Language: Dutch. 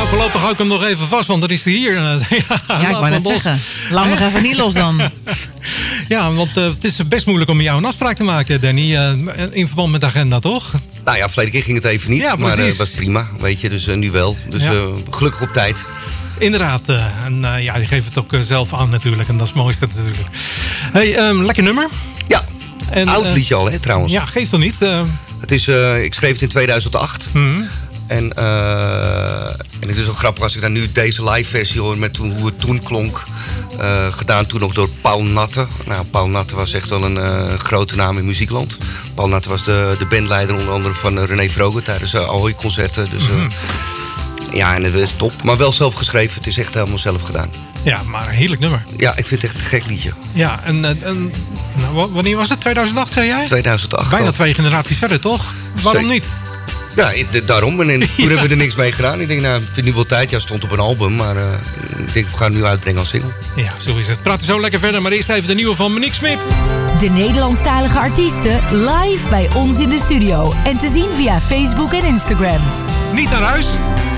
Nou, voorlopig hou ik hem nog even vast, want dan is hij hier. Ja, ik wou net zeggen. Laat nog even niet los dan. Ja, want het is best moeilijk om met jou een afspraak te maken, Danny. In verband met de agenda, toch? Nou ja, verleden keer ging het even niet. Ja, maar het was prima, weet je. Dus nu wel. Dus gelukkig op tijd. Inderdaad. Die geeft het ook zelf aan natuurlijk. En dat is het mooiste natuurlijk. Hey, lekker nummer. Ja, oud liedje al, hè, trouwens. Ja, geeft toch niet. Het is, ik schreef het in 2008. Mm-hmm. En het is wel grappig als ik dan nu deze live versie hoor met hoe het toen klonk. Gedaan toen nog door Paul Natte. Nou, Paul Natte was echt wel een grote naam in muziekland. Paul Natte was de bandleider onder andere van René Vroger tijdens Ahoy-concerten. Dus ja, en het is top. Maar wel zelf geschreven. Het is echt helemaal zelf gedaan. Ja, maar een heerlijk nummer. Ja, ik vind het echt een gek liedje. Ja, nou, wanneer was het? 2008, zei jij? 2008. Bijna 2 generaties verder, toch? Waarom niet? Ja, daarom. En toen hebben we er niks mee gedaan. Ik denk, nou, ik vind nu wel tijd. Ja, het stond op een album. Maar ik denk, we gaan het nu uitbrengen als single. Ja, zo is het. Praten zo lekker verder. Maar eerst even de nieuwe van Monique Smit. De Nederlandstalige artiesten live bij ons in de studio. En te zien via Facebook en Instagram. Niet naar huis.